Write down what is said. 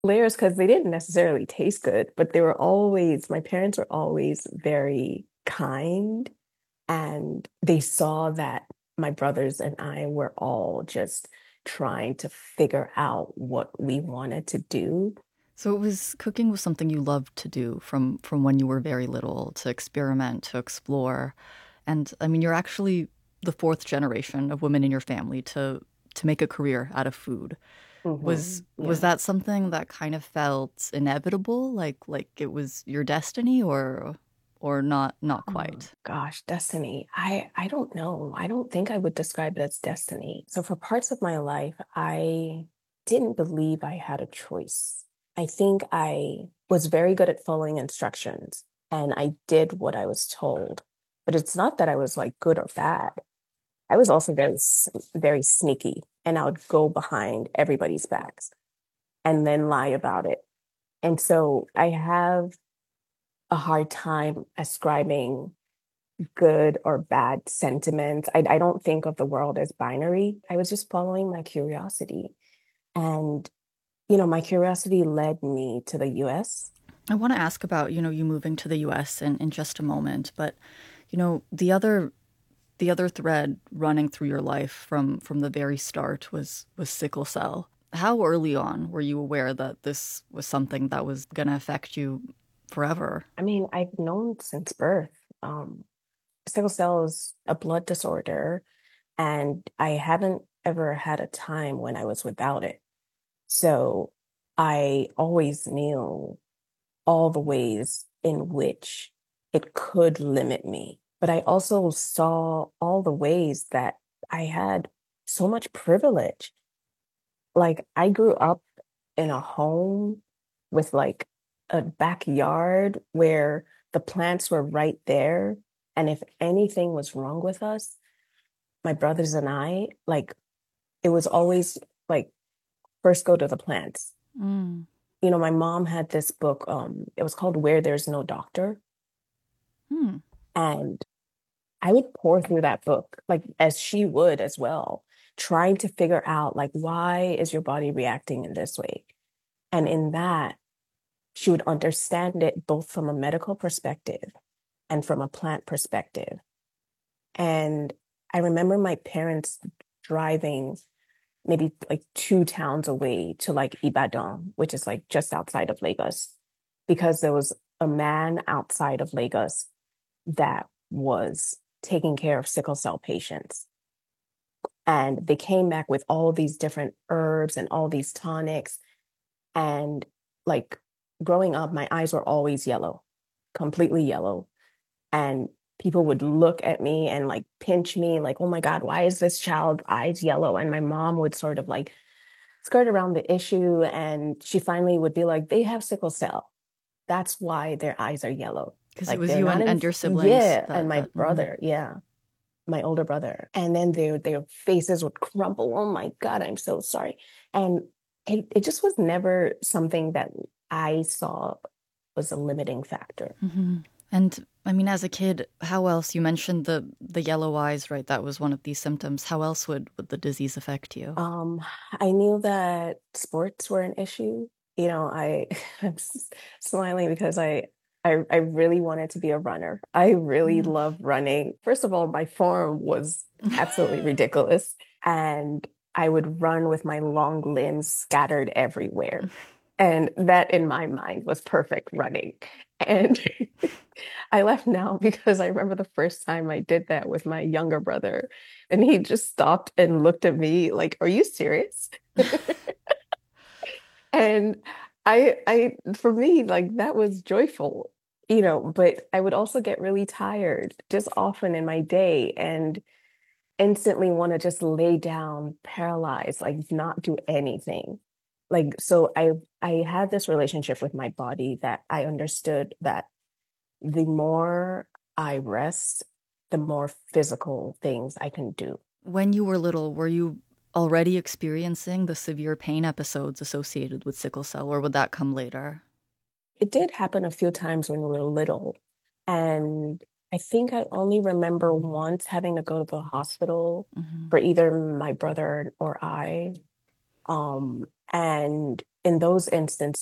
Layers because they didn't necessarily taste good, but they were always, my parents were always very kind and they saw that my brothers and I were all just trying to figure out what we wanted to do. So it was cooking was something you loved to do from when you were very little to experiment, to explore. And I mean, you're actually the fourth generation of women in your family to make a career out of food. Was Yeah. that something that kind of felt inevitable, like it was your destiny or not Oh quite? gosh, destiny. I don't know. I don't think I would describe it as destiny. So for parts of my life, I didn't believe I had a choice. I think I was very good at following instructions and I did what I was told. But it's not that I was like good or bad. I was also very sneaky and I would go behind everybody's backs and then lie about it. And so I have a hard time ascribing good or bad sentiments. I don't think of the world as binary. I was just following my curiosity. And, my curiosity led me to the US. I want to ask about, you moving to the US in just a moment, but the other thread running through your life from the very start was sickle cell. How early on were you aware that this was something that was going to affect you forever? I mean, I've known since birth. Um, Sickle cell is a blood disorder, and I haven't ever had a time when I was without it. So I always knew all the ways in which it could limit me. But I also saw all the ways that I had so much privilege. Like I grew up in a home with like a backyard where the plants were right there. And if anything was wrong with us, my brothers and I, like it was always like first go to the plants. Mm. My mom had this book, it was called Where There's No Doctor. Hmm. And I would pour through that book, like as she would as well, trying to figure out like why is your body reacting in this way? And in that, she would understand it both from a medical perspective and from a plant perspective. And I remember my parents driving maybe like 2 towns away to like Ibadan, which is like just outside of Lagos, because there was a man outside of Lagos that was taking care of sickle cell patients. And they came back with all these different herbs and all these tonics. And like growing up, my eyes were always yellow, completely yellow. And people would look at me and like pinch me, like, oh my God, why is this child eyes yellow? And my mom would sort of like skirt around the issue. And she finally would be like, they have sickle cell. That's why their eyes are yellow. Because it Like was they're you not in, and your siblings yeah. And that my that brother, yeah, my older brother. And then their faces would crumple. Oh my God, I'm so sorry. And it just was never something that I saw was a limiting factor. hmm. And I mean, as a kid, how else? You mentioned the yellow eyes, right? That was one of these symptoms. How else would the disease affect you? Um, I knew that sports were an issue. I'm smiling because I really wanted to be a runner. I really Mm. love running. First of all, my form was absolutely ridiculous, and I would run with my long limbs scattered everywhere. And that in my mind was perfect running. And I laugh now because I remember the first time I did that with my younger brother, and he just stopped and looked at me like, "Are you serious?" And for me, like that was joyful, but I would also get really tired just often in my day and instantly want to just lay down, paralyzed, like not do anything. Like, so I had this relationship with my body that I understood that the more I rest, the more physical things I can do. When you were little, were you already experiencing the severe pain episodes associated with sickle cell, or would that come later? It did happen a few times when we were little. And I think I only remember once having to go to the hospital Hmm. for either my brother or I. And in those instances,